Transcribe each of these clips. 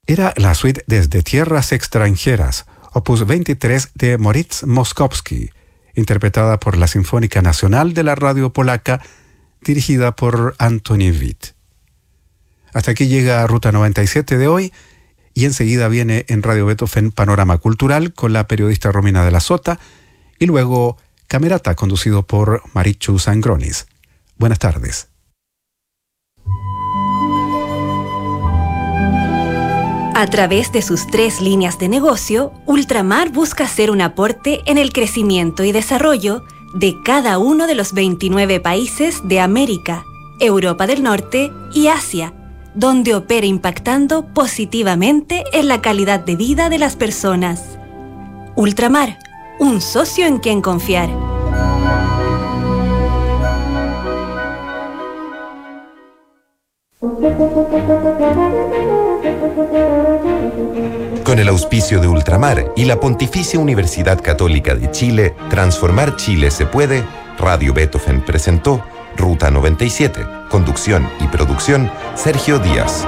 Era la suite Desde Tierras Extranjeras, opus 23 de Moritz Moszkowski, interpretada por la Sinfónica Nacional de la Radio Polaca, dirigida por Antoni Witt. Hasta aquí llega Ruta 97 de hoy, y enseguida viene en Radio Beethoven Panorama Cultural con la periodista Romina de la Sota, y luego Camerata, conducido por Marichu Sangronis. Buenas tardes. A través de sus 3 líneas de negocio, Ultramar busca hacer un aporte en el crecimiento y desarrollo de cada uno de los 29 países de América, Europa del Norte y Asia, donde opera impactando positivamente en la calidad de vida de las personas. Ultramar, un socio en quien confiar. Con el auspicio de Ultramar y la Pontificia Universidad Católica de Chile, Transformar Chile se puede, Radio Beethoven presentó Ruta 97, conducción y producción, Sergio Díaz.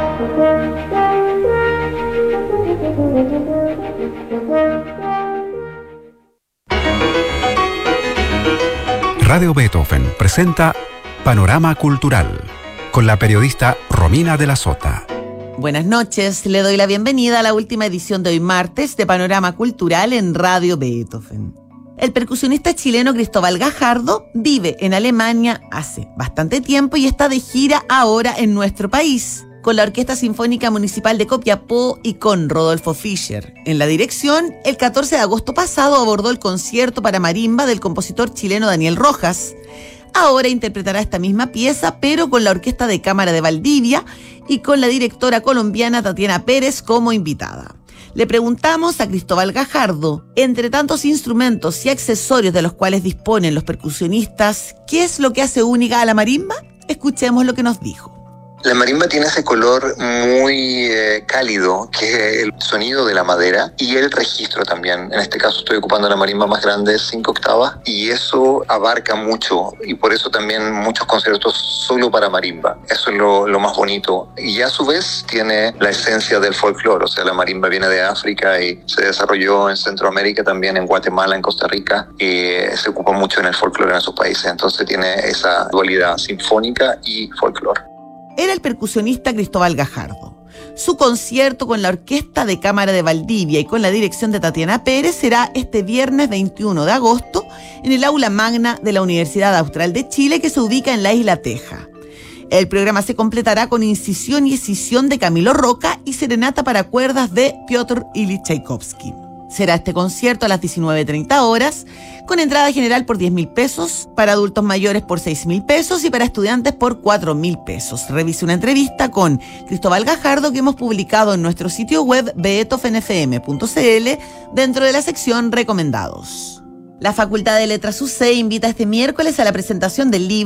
Radio Beethoven presenta Panorama Cultural, con la periodista Romina de la Sota. Buenas noches, le doy la bienvenida a la última edición de hoy martes de Panorama Cultural en Radio Beethoven. El percusionista chileno Cristóbal Gajardo vive en Alemania hace bastante tiempo y está de gira ahora en nuestro país, con la Orquesta Sinfónica Municipal de Copiapó y con Rodolfo Fischer. En la dirección, el 14 de agosto pasado abordó el concierto para marimba del compositor chileno Daniel Rojas. Ahora interpretará esta misma pieza, pero con la Orquesta de Cámara de Valdivia y con la directora colombiana Tatiana Pérez como invitada. Le preguntamos a Cristóbal Gajardo, entre tantos instrumentos y accesorios de los cuales disponen los percusionistas, ¿qué es lo que hace única a la marimba? Escuchemos lo que nos dijo. La marimba tiene ese color muy cálido, que es el sonido de la madera y el registro también. En este caso estoy ocupando la marimba más grande, 5 octavas, y eso abarca mucho, y por eso también muchos conciertos solo para marimba. Eso es lo más bonito. Y a su vez tiene la esencia del folclore, o sea, la marimba viene de África y se desarrolló en Centroamérica, también en Guatemala, en Costa Rica, y se ocupa mucho en el folclore en esos países. Entonces tiene esa dualidad sinfónica y folclore. Era el percusionista Cristóbal Gajardo. Su concierto con la Orquesta de Cámara de Valdivia y con la dirección de Tatiana Pérez será este viernes 21 de agosto en el Aula Magna de la Universidad Austral de Chile, que se ubica en la Isla Teja. El programa se completará con incisión y escisión de Camilo Roca y serenata para cuerdas de Piotr Ilich Tchaikovsky. Será este concierto a las 19:30 horas, con entrada general por 10.000 pesos, para adultos mayores por 6.000 pesos y para estudiantes por 4.000 pesos. Revise una entrevista con Cristóbal Gajardo que hemos publicado en nuestro sitio web beethovenfm.cl dentro de la sección Recomendados. La Facultad de Letras UC invita este miércoles a la presentación del libro